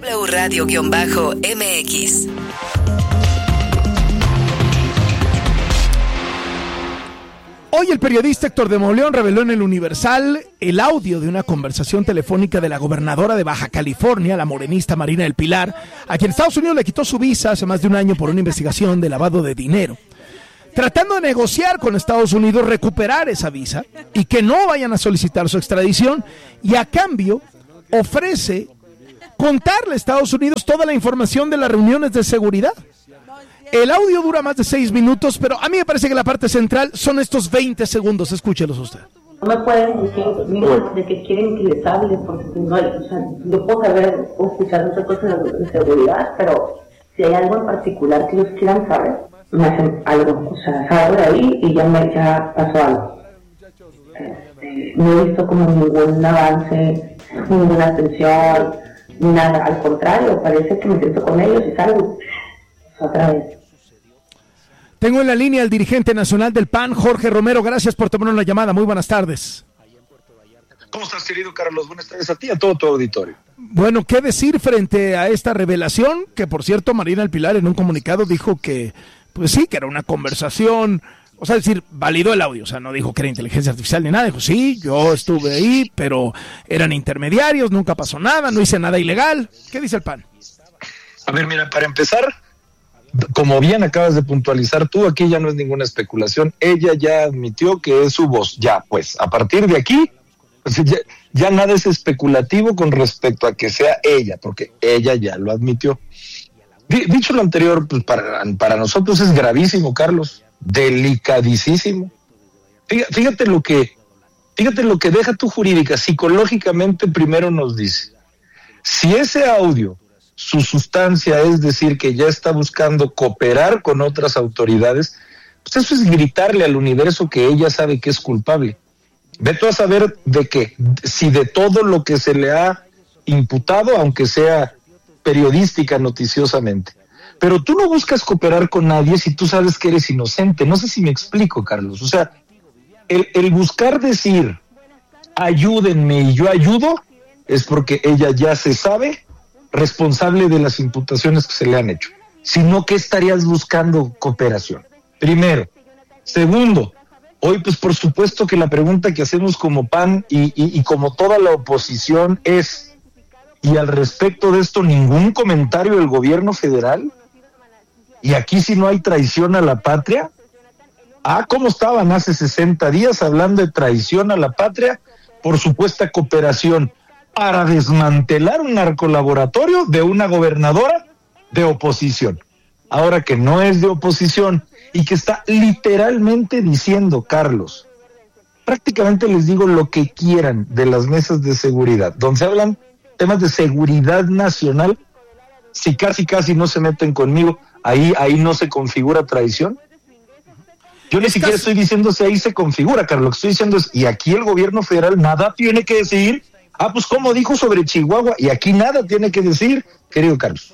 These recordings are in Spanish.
W Radio-MX. Hoy el periodista Héctor de Mauleón reveló en El Universal el audio de una conversación telefónica de la gobernadora de Baja California, la morenista Marina del Pilar, a quien Estados Unidos le quitó su visa hace más de un año por una investigación de lavado de dinero, tratando de negociar con Estados Unidos recuperar esa visa y que no vayan a solicitar su extradición, y a cambio ofrece contarle a Estados Unidos toda la información de las reuniones de seguridad. El audio dura más de 6 minutos, pero a mí me parece que la parte central son estos 20 segundos. Escúchelos usted. No me pueden decir de que quieren que les hable, porque no hay, o sea, yo puedo saber o escuchar muchas cosas de seguridad, pero si hay algo en particular que ellos quieran saber, me hacen algo, o sea, salgo de ahí y ya pasó algo. No he visto como ningún avance, ninguna atención, nada, al contrario, parece que me siento con ellos y salgo otra vez. Tengo en la línea al dirigente nacional del PAN, Jorge Romero. Gracias por tomarnos la llamada. Muy buenas tardes. ¿Cómo estás, querido Carlos? Buenas tardes a ti y a todo tu auditorio. Bueno, ¿qué decir frente a esta revelación? Que, por cierto, Marina del Pilar en un comunicado dijo que, pues sí, que era una conversación, o sea, decir, validó el audio, o sea, no dijo que era inteligencia artificial ni nada. Dijo, sí, yo estuve ahí, pero eran intermediarios, nunca pasó nada, no hice nada ilegal. ¿Qué dice el PAN? A ver, mira, para empezar, como bien acabas de puntualizar tú, aquí ya no es ninguna especulación, ella ya admitió que es su voz, ya, pues, a partir de aquí, pues, ya nada es especulativo con respecto a que sea ella, porque ella ya lo admitió. Dicho lo anterior, pues para nosotros es gravísimo, Carlos, delicadísimo. Fíjate lo que deja tu jurídica, psicológicamente primero nos dice, si ese audio, su sustancia es decir que ya está buscando cooperar con otras autoridades, pues eso es gritarle al universo que ella sabe que es culpable. Ve tú a saber de qué, si de todo lo que se le ha imputado, aunque sea periodística, noticiosamente. Pero tú no buscas cooperar con nadie si tú sabes que eres inocente. No sé si me explico, Carlos. O sea, el buscar decir, ayúdenme y yo ayudo, es porque ella ya se sabe responsable de las imputaciones que se le han hecho. Si no, ¿qué estarías buscando cooperación? Primero. Segundo, hoy pues por supuesto que la pregunta que hacemos como PAN y como toda la oposición es, ¿y al respecto de esto ningún comentario del gobierno federal? ¿Y aquí si no hay traición a la patria? ¿Cómo estaban hace 60 días hablando de traición a la patria por supuesta cooperación para desmantelar un narcolaboratorio de una gobernadora de oposición? Ahora que no es de oposición y que está literalmente diciendo, Carlos, prácticamente les digo lo que quieran de las mesas de seguridad, donde se hablan temas de seguridad nacional, si casi no se meten conmigo, ahí no se configura traición. Yo ni siquiera estoy diciendo si ahí se configura, Carlos, lo que estoy diciendo es, y aquí el gobierno federal nada tiene que decir. Pues como dijo sobre Chihuahua, y aquí nada tiene que decir, querido Carlos.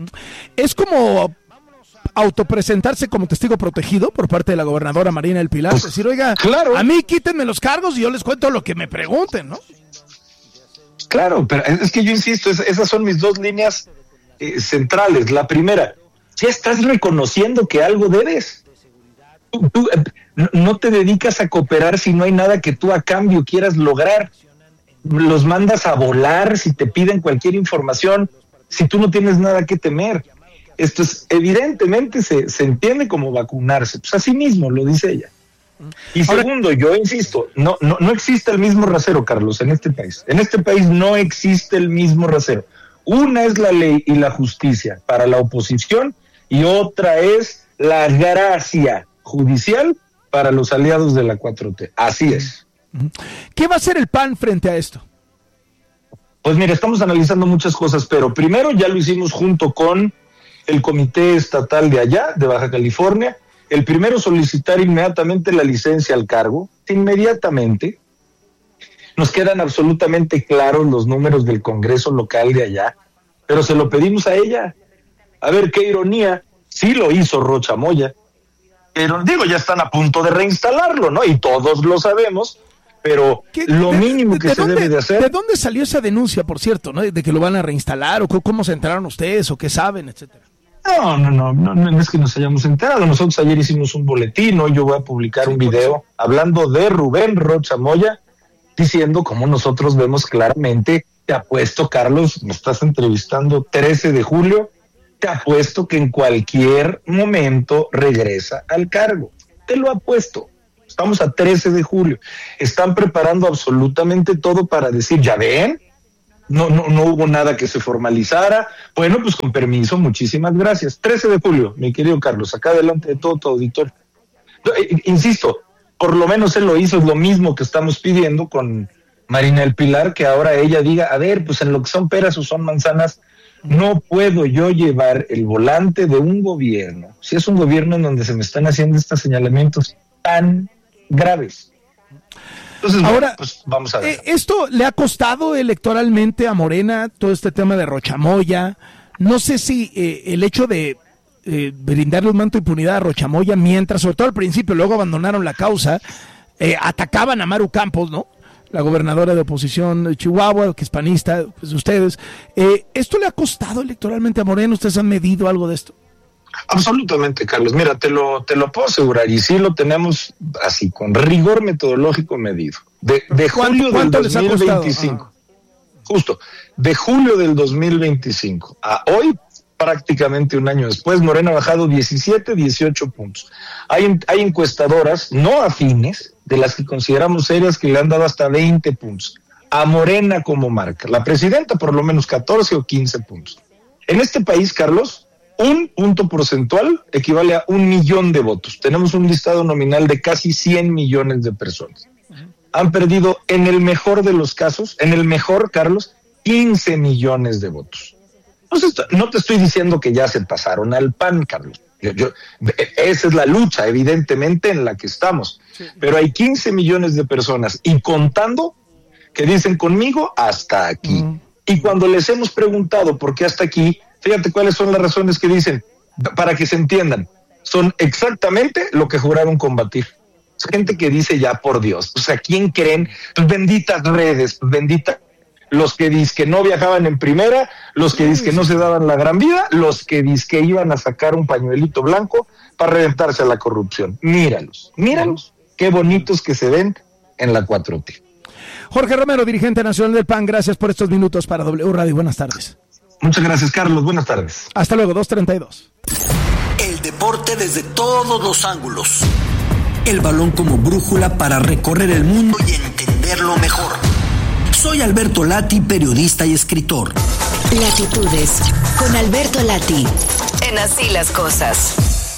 Es como autopresentarse como testigo protegido por parte de la gobernadora Marina del Pilar, pues, decir, oiga, claro, a mí quítenme los cargos y yo les cuento lo que me pregunten, ¿no? Claro, pero es que yo insisto, esas son mis dos líneas centrales. La primera, ya estás reconociendo que algo debes. Tú no te dedicas a cooperar si no hay nada que tú a cambio quieras lograr. Los mandas a volar si te piden cualquier información, si tú no tienes nada que temer. Esto es, evidentemente se entiende como vacunarse, pues así mismo lo dice ella. Y segundo, yo insisto, no existe el mismo rasero, Carlos, en este país. En este país no existe el mismo rasero. Una es la ley y la justicia para la oposición y otra es la gracia judicial para los aliados de la 4T. Así es. ¿Qué va a hacer el PAN frente a esto? Pues mira, estamos analizando muchas cosas, pero primero ya lo hicimos junto con el comité estatal de allá, de Baja California. El primero, solicitar inmediatamente la licencia al cargo, inmediatamente. Nos quedan absolutamente claros los números del Congreso local de allá, pero se lo pedimos a ella. A ver, qué ironía, sí lo hizo Rocha Moya, pero digo, ya están a punto de reinstalarlo, ¿no? Y todos lo sabemos, pero lo mínimo que se debe de hacer... ¿De dónde salió esa denuncia, por cierto, ¿no? De que lo van a reinstalar, o cómo se enteraron ustedes, o qué saben, etcétera? No es que nos hayamos enterado. Nosotros ayer hicimos un boletín, hoy yo voy a publicar un video hablando de Rubén Rocha Moya, diciendo cómo nosotros vemos claramente. Te apuesto, Carlos, me estás entrevistando 13 de julio, te apuesto que en cualquier momento regresa al cargo. Te lo apuesto. Estamos a 13 de julio. Están preparando absolutamente todo para decir, ¿ya ven? No hubo nada que se formalizara. Bueno, pues con permiso, muchísimas gracias. 13 de julio, mi querido Carlos, acá delante de todo tu auditorio. Insisto, por lo menos él lo hizo, es lo mismo que estamos pidiendo con Marina del Pilar, que ahora ella diga, a ver, pues en lo que son peras o son manzanas, no puedo yo llevar el volante de un gobierno, si es un gobierno en donde se me están haciendo estos señalamientos tan graves. Entonces, ahora, pues vamos a ver. ¿Esto le ha costado electoralmente a Morena todo este tema de Rocha Moya? No sé si el hecho de brindarle un manto de impunidad a Rocha Moya, mientras, sobre todo al principio, luego abandonaron la causa, atacaban a Maru Campos, ¿no? La gobernadora de oposición de Chihuahua, que es panista, pues ustedes. ¿Esto le ha costado electoralmente a Morena? ¿Ustedes han medido algo de esto? Absolutamente, Carlos. Mira, te lo puedo asegurar, y sí lo tenemos así, con rigor metodológico medido. De julio del 2025, justo, de julio del 2025 a hoy, prácticamente un año después, Morena ha bajado 17, 18 puntos. Hay encuestadoras no afines, de las que consideramos serias, que le han dado hasta 20 puntos. A Morena como marca. La presidenta por lo menos 14 o 15 puntos. En este país, Carlos, un punto porcentual equivale a 1 millón de votos. Tenemos un listado nominal de casi 100 millones de personas. Han perdido, en el mejor de los casos, en el mejor, Carlos, 15 millones de votos. Entonces, no te estoy diciendo que ya se pasaron al PAN, Carlos. Esa es la lucha, evidentemente, en la que estamos. Sí. Pero hay 15 millones de personas, y contando, que dicen conmigo hasta aquí. Y cuando les hemos preguntado por qué hasta aquí, fíjate cuáles son las razones que dicen, para que se entiendan, son exactamente lo que juraron combatir. Es gente que dice, ya por Dios, pues ¿a quién creen? Pues benditas redes, pues bendita, los que dicen que no viajaban en primera, los que dicen que no se daban la gran vida, los que dicen que iban a sacar un pañuelito blanco para reventarse a la corrupción. Míralos, qué bonitos que se ven en la 4T. Jorge Romero, dirigente nacional del PAN, gracias por estos minutos para W Radio. Buenas tardes. Muchas gracias, Carlos. Buenas tardes. Hasta luego, 2:32. El deporte desde todos los ángulos. El balón como brújula para recorrer el mundo y entenderlo mejor. Soy Alberto Lati, periodista y escritor. Latitudes, con Alberto Lati. En Así las Cosas.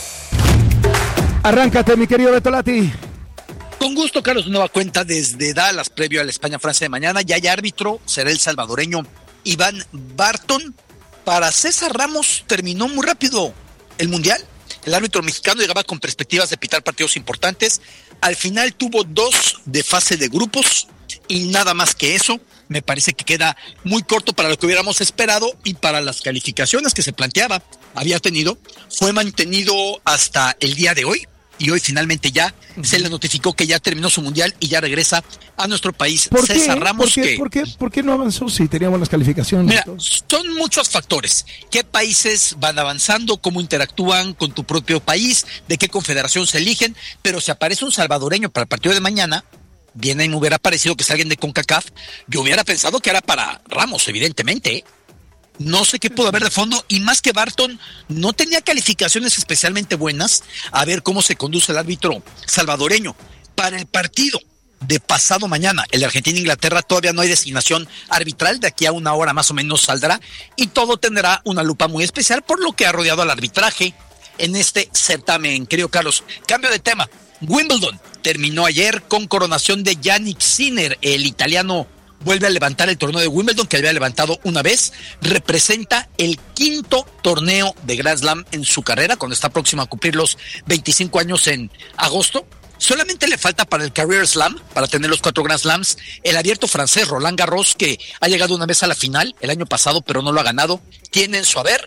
Arráncate, mi querido Alberto Lati. Con gusto, Carlos, nueva cuenta desde Dallas, previo a la España-Francia de mañana. Ya hay árbitro, será el salvadoreño Iván Barton. Para César Ramos terminó muy rápido el Mundial. El árbitro mexicano llegaba con perspectivas de pitar partidos importantes. Al final tuvo 2 de fase de grupos y nada más que eso. Me parece que queda muy corto para lo que hubiéramos esperado y para las calificaciones que se planteaba. Había tenido, fue mantenido hasta el día de hoy. Y hoy finalmente ya se le notificó que ya terminó su mundial y ya regresa a nuestro país. César Ramos. ¿Por qué no avanzó si tenía buenas calificaciones? Mira, son muchos factores. ¿Qué países van avanzando? ¿Cómo interactúan con tu propio país? ¿De qué confederación se eligen? Pero si aparece un salvadoreño para el partido de mañana, bien ahí me hubiera parecido que es alguien de CONCACAF, yo hubiera pensado que era para Ramos, evidentemente, ¿eh? No sé qué pudo haber de fondo, y más que Barton no tenía calificaciones especialmente buenas. A ver cómo se conduce el árbitro salvadoreño para el partido de pasado mañana. El de Argentina-Inglaterra todavía no hay designación arbitral, de aquí a 1 hora más o menos saldrá, y todo tendrá una lupa muy especial por lo que ha rodeado al arbitraje en este certamen. Querido Carlos, cambio de tema. Wimbledon terminó ayer con coronación de Jannik Sinner. El italiano vuelve a levantar el torneo de Wimbledon, que había levantado una vez. Representa el 5º torneo de Grand Slam en su carrera, cuando está próximo a cumplir los 25 años en agosto. Solamente le falta para el Career Slam, para tener los 4 Grand Slams, el abierto francés Roland Garros, que ha llegado una vez a la final el año pasado, pero no lo ha ganado. Tiene en su haber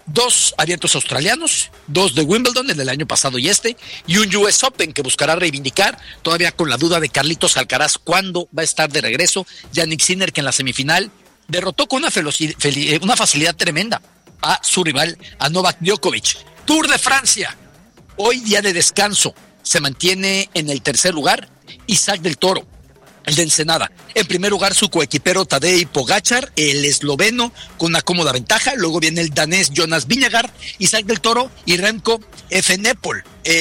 2 abiertos australianos, 2 de Wimbledon, el del año pasado y un US Open que buscará reivindicar, todavía con la duda de Carlitos Alcaraz cuándo va a estar de regreso. Jannik Sinner, que en la semifinal derrotó con una facilidad tremenda a su rival, a Novak Djokovic. Tour de Francia, hoy día de descanso, se mantiene en el tercer lugar Isaac del Toro, el de Ensenada. En primer lugar, su coequipero Tadej Pogačar, el esloveno, con una cómoda ventaja. Luego viene el danés Jonas Vingegaard, Isaac del Toro y Remco Evenepoel,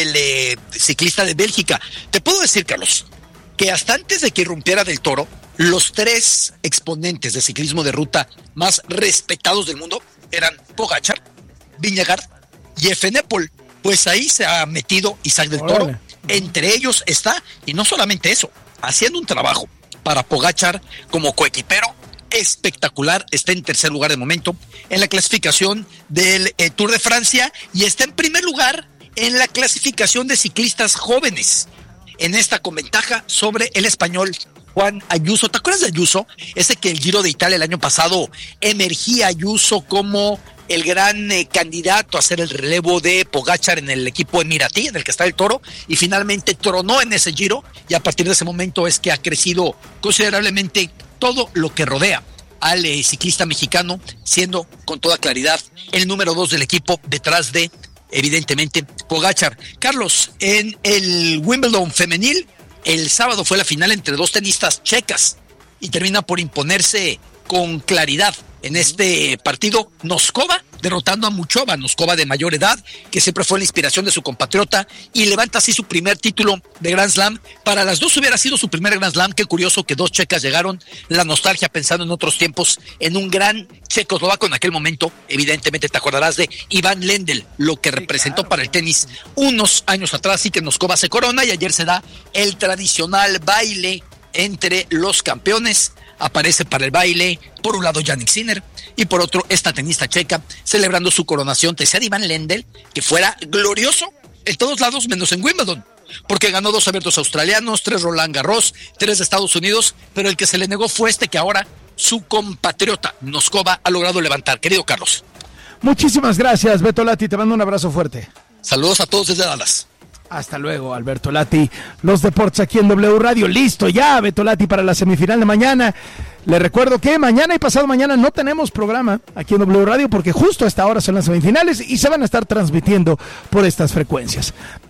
el ciclista de Bélgica. Te puedo decir, Carlos, que hasta antes de que irrumpiera del Toro, los 3 exponentes de ciclismo de ruta más respetados del mundo eran Pogačar, Vingegaard y Evenepoel. Pues ahí se ha metido Isaac del Toro. Entre ellos está, y no solamente eso, haciendo un trabajo para Pogačar como coequipero espectacular. Está en tercer lugar de momento en la clasificación del Tour de Francia y está en primer lugar en la clasificación de ciclistas jóvenes, en esta con ventaja sobre el español Juan Ayuso. ¿Te acuerdas de Ayuso? Ese que el Giro de Italia el año pasado emergía Ayuso como el gran candidato a hacer el relevo de Pogačar en el equipo emiratí, en el que está el Toro, y finalmente tronó en ese Giro, y a partir de ese momento es que ha crecido considerablemente todo lo que rodea al ciclista mexicano, siendo con toda claridad el número 2 del equipo, detrás de, evidentemente, Pogačar. Carlos, en el Wimbledon femenil, el sábado fue la final entre 2 tenistas checas, y termina por imponerse con claridad en este partido Noskova, derrotando a Muchova, Noskova de mayor edad, que siempre fue la inspiración de su compatriota, y levanta así su primer título de Grand Slam. Para las dos hubiera sido su primer Grand Slam. Qué curioso que 2 checas llegaron, la nostalgia pensando en otros tiempos, en un gran checoslovaco en aquel momento. Evidentemente te acordarás de Iván Lendl, lo que representó para el tenis unos años atrás, y que Noskova se corona, y ayer se da el tradicional baile entre los campeones. Aparece para el baile, por un lado Jannik Sinner, y por otro esta tenista checa, celebrando su coronación. Te decía de Iván Lendl que fuera glorioso en todos lados, menos en Wimbledon, porque ganó 2 abiertos australianos, 3 Roland Garros, 3 de Estados Unidos, pero el que se le negó fue que ahora su compatriota Noskova ha logrado levantar. Querido Carlos. Muchísimas gracias, Beto Lati, te mando un abrazo fuerte. Saludos a todos desde Dallas. Hasta luego, Alberto Lati. Los deportes aquí en W Radio. Listo ya, Beto Lati, para la semifinal de mañana. Le recuerdo que mañana y pasado mañana no tenemos programa aquí en W Radio, porque justo a esta hora son las semifinales y se van a estar transmitiendo por estas frecuencias.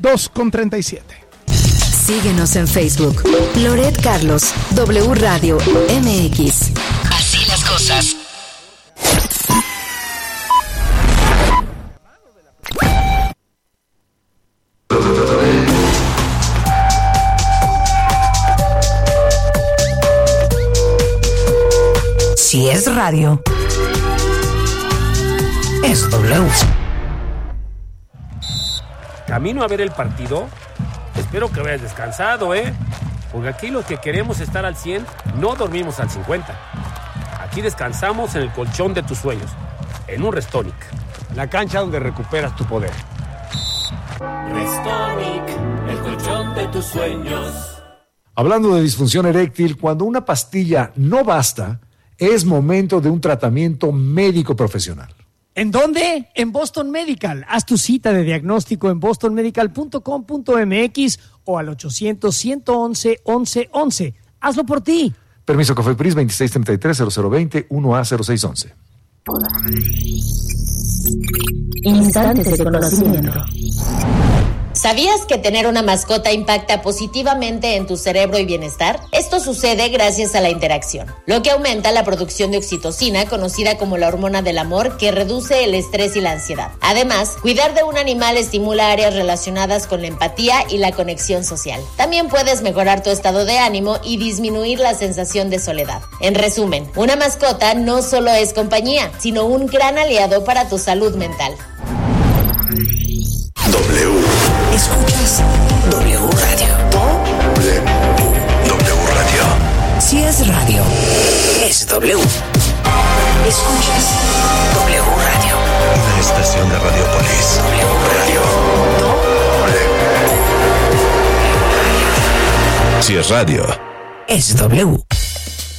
2:37. Síguenos en Facebook. Loret Carlos, W Radio MX. Así las cosas. Si es radio, es W. Camino a ver el partido. Espero que hayas descansado, porque aquí los que queremos estar al 100 no dormimos al 50. Aquí descansamos en el colchón de tus sueños, en un Restonic, la cancha donde recuperas tu poder. Restonic, el colchón de tus sueños. Hablando de disfunción eréctil, cuando una pastilla no basta, es momento de un tratamiento médico profesional. ¿En dónde? En Boston Medical. Haz tu cita de diagnóstico en bostonmedical.com.mx o al 800-111-1111. Hazlo por ti. Permiso COFEPRIS 2633-0020 1A0611. Instantes de conocimiento. ¿Sabías que tener una mascota impacta positivamente en tu cerebro y bienestar? Esto sucede gracias a la interacción, lo que aumenta la producción de oxitocina, conocida como la hormona del amor, que reduce el estrés y la ansiedad. Además, cuidar de un animal estimula áreas relacionadas con la empatía y la conexión social. También puedes mejorar tu estado de ánimo y disminuir la sensación de soledad. En resumen, una mascota no solo es compañía, sino un gran aliado para tu salud mental. W. Escuchas W Radio. W Radio. Si es radio, es W. Escuchas W Radio. Una estación de Radiopolis. W Radio. W. Si es radio, es W.